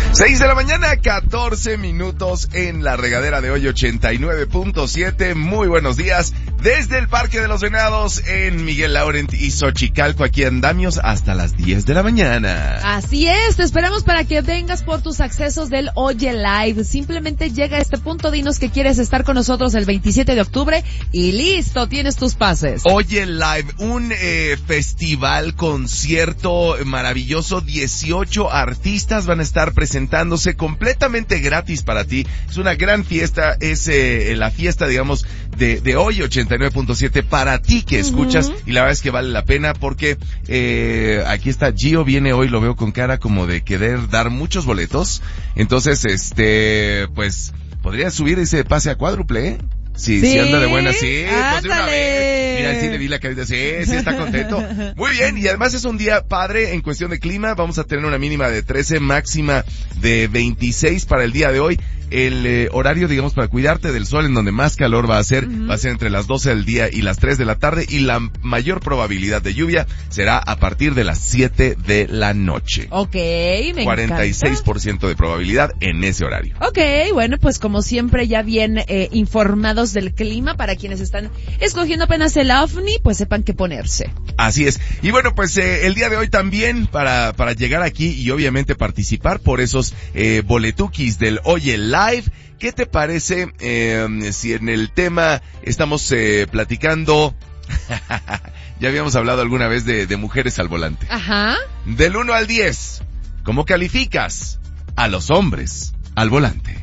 6 de la mañana, 14 minutos en la regadera de hoy, 89.7. Muy buenos días desde el Parque de los Venados en Miguel Laurent y Xochicalco, aquí andamios hasta las 10 de la mañana. Así es, te esperamos para que vengas por tus accesos del Oye Live. Simplemente llega a este punto, dinos que quieres estar con nosotros el 27 de octubre y listo, tienes tus pases. Oye Live, un festival, concierto maravilloso, 18 artistas van a estar presentándose completamente gratis para ti. Es una gran fiesta, es la fiesta, digamos, de hoy, 89.7, para ti que escuchas, y la verdad es que vale la pena porque aquí está Gio, viene hoy, lo veo con cara como de querer dar muchos boletos, entonces pues podría subir ese pase a cuádruple, ¿eh? Sí, sí anda de buena, sí, pues de una vez. Mira, sí le vi la carita, sí, está contento. Muy bien, y además es un día padre en cuestión de clima, vamos a tener una mínima de 13, máxima de 26 para el día de hoy. El horario, digamos, para cuidarte del sol, en donde más calor va a ser entre las 12 del día y las 3 de la tarde, y la mayor probabilidad de lluvia será a partir de las 7 de la noche. Ok, me 46% de probabilidad en ese horario. Ok, bueno, pues como siempre ya bien informados del clima, para quienes están escogiendo apenas el OVNI, pues sepan qué ponerse. Así es. Y bueno, pues el día de hoy también, para llegar aquí y obviamente participar por esos boletukis del Oye Live, ¿qué te parece si en el tema estamos platicando? Ya habíamos hablado alguna vez de mujeres al volante. Ajá. Del 1 al 10, ¿cómo calificas a los hombres al volante?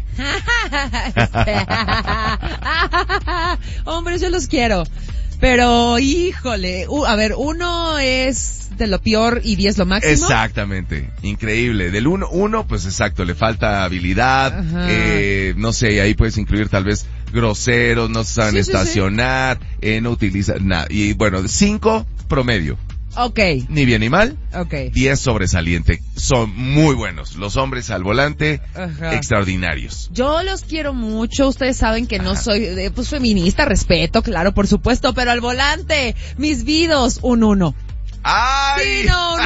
Hombres, yo los quiero. Pero, híjole, a ver, 1 es de lo peor y 10 lo máximo. Exactamente, increíble. Del 1, pues exacto, le falta habilidad, no sé, ahí puedes incluir tal vez groseros, no saben estacionar, no utilizan nada. Y bueno, 5, promedio. Okay. Ni bien ni mal. Okay. 10, sobresaliente. Son muy buenos. Los hombres al volante, extraordinarios. Yo los quiero mucho. Ustedes saben que no soy, pues, feminista. Respeto, claro, por supuesto. Pero al volante, mis vidos, un 1. ¡Ay! Sí, no.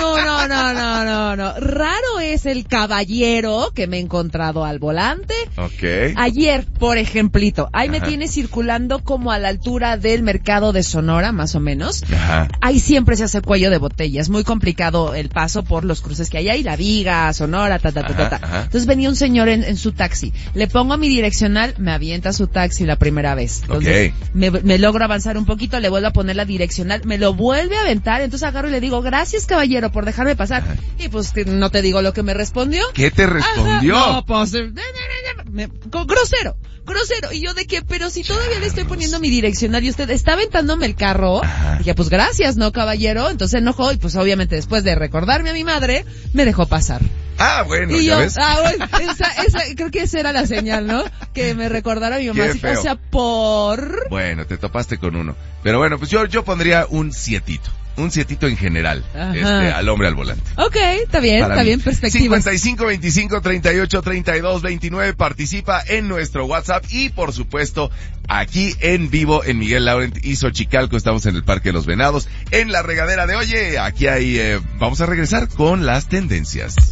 Raro es el caballero que me he encontrado al volante. Okay. Ayer, por ejemplito, ahí me tiene circulando como a la altura del mercado de Sonora, más o menos. Ajá. Ahí siempre se hace cuello de botella. Es muy complicado el paso por los cruces que hay ahí, La Viga, Sonora, Entonces venía un señor en su taxi. Le pongo mi direccional, me avienta su taxi la primera vez. Entonces, me logro avanzar un poquito, le vuelvo a poner la direccional, me lo vuelve a aventar, entonces agarro y le digo, gracias caballero por dejarme pasar. Y pues no te digo lo que me respondió. ¿Qué te respondió? No, pues grosero. Y yo de qué, pero si todavía le estoy poniendo mi direccional y usted está aventándome el carro. Dije, pues gracias, ¿no, caballero? Entonces enojó y pues obviamente después de recordarme a mi madre, me dejó pasar. Ah, bueno, y ya yo, ves. Bueno, creo que esa era la señal, ¿no? Que me recordara a mi mamá. Qué feo. O sea, Bueno, te topaste con 1. Pero bueno, pues yo pondría un 7. Un 7 en general, al hombre al volante. Ok, está bien, perspectivas. 55-25-38-32-29, participa en nuestro WhatsApp y por supuesto aquí en vivo en Miguel Laurent y Xochicalco, estamos en el Parque de los Venados, en la regadera de Oye, aquí hay, vamos a regresar con las tendencias.